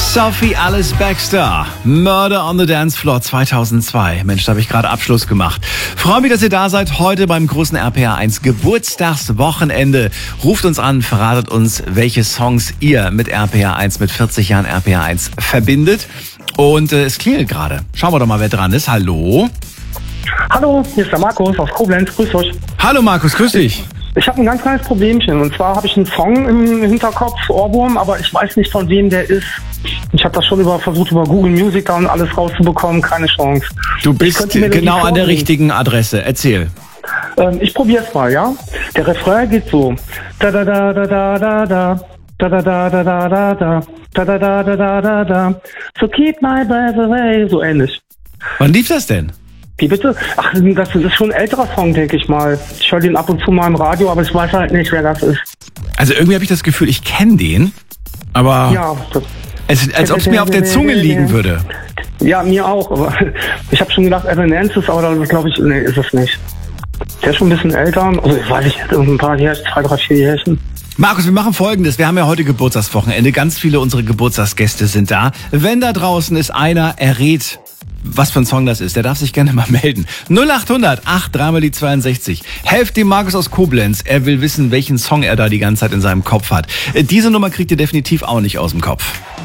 Sophie Alice Baxter, Murder on the Dance Floor 2002. Mensch, da habe ich gerade Abschluss gemacht. Freue mich, dass ihr da seid. Heute beim großen RPA 1 Geburtstagswochenende. Ruft uns an, verratet uns, welche Songs ihr mit RPA 1, mit 40 Jahren RPA 1 verbindet. Und es klingelt gerade. Schauen wir doch mal, wer dran ist. Hallo? Hallo, hier ist der Markus aus Koblenz. Grüß euch. Hallo Markus, grüß dich. Ich habe ein ganz kleines Problemchen. Und zwar habe ich einen Song im Hinterkopf, Ohrwurm, aber ich weiß nicht, von wem der ist. Ich habe das schon versucht, über Google Music und alles rauszubekommen. Keine Chance. Du bist genau an der richtigen Adresse. Erzähl. Ich probiere es mal, ja? Der Refrain geht so. Da da da da da da da. Da da da da da da da. Da da da da da da da. So keep my breath away. So ähnlich. Wann lief das denn? Wie bitte? Ach, das ist schon ein älterer Song, denke ich mal. Ich höre den ab und zu mal im Radio, aber ich weiß halt nicht, wer das ist. Also irgendwie habe ich das Gefühl, ich kenne den, aber Ja, als ob es mir auf der Zunge liegen würde. ja, mir auch. Aber ich habe schon gedacht, Evanescence, aber das glaube ich, nee, ist es nicht. Der ist schon ein bisschen älter. Also ich weiß nicht, ein paar Jährchen, 2, 3, 4 Jährchen. Markus, wir machen Folgendes. Wir haben ja heute Geburtstagswochenende. Ganz viele unserer Geburtstagsgäste sind da. Wenn da draußen ist einer, errät, was für ein Song das ist, der darf sich gerne mal melden. 0800 83 die 62. Helft dem Markus aus Koblenz. Er will wissen, welchen Song er da die ganze Zeit in seinem Kopf hat. Diese Nummer kriegt ihr definitiv auch nicht aus dem Kopf.